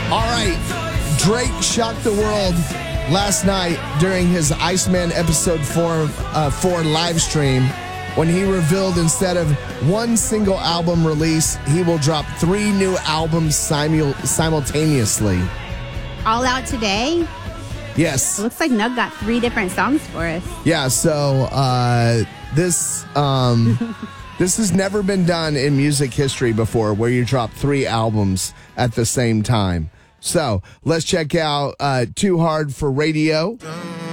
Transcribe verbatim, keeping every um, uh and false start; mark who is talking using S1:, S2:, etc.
S1: All right. Drake shocked the world last night during his Iceman episode four, uh, four live stream when he revealed instead of one single album release, he will drop three new albums simul- simultaneously.
S2: All out today?
S1: Yes.
S2: It looks like Nug got three different songs for us.
S1: Yeah, so uh, this um, this has never been done in music history before, where you drop three albums at the same time. So let's check out uh, Too Hard for Radio.